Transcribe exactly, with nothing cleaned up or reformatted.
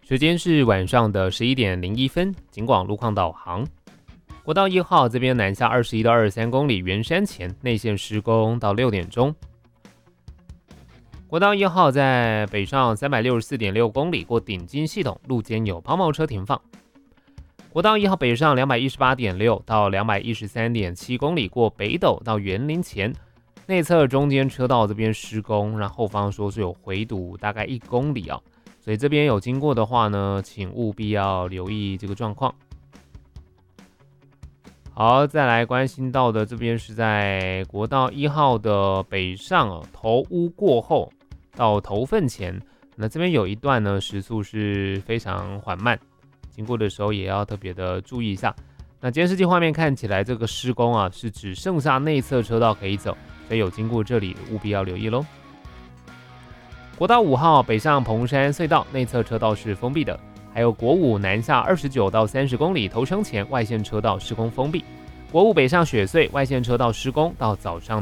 时间是晚上的十一点零一分，警广路况导航。国道一号这边南下二十一到二十三公里，圆山前内线施工到六点钟。国道一号在北上三百六十四点六公里，过顶金系统，路肩有抛锚车停放。国道一号北上两百一十八点六到两百一十三点七公里，过北斗到园林前。内侧中间车道这边施工，让后方说是有回堵大概一公里啊，所以这边有经过的话呢，请务必要留意这个状况。好，再来关心到的这边是在国道一号的北上哦，头屋过后到头份前，那这边有一段呢时速是非常缓慢，经过的时候也要特别的注意一下。那监视器画面看起来这个施工啊是只剩下内侧车道可以走，所以有经过这里务必要留意咯。国道五号北上彭山隧道内侧车道是封闭的，还有国五南下二十九到三十公里头城前外线车道施工封闭，国五北上雪隧外线车道施工到早上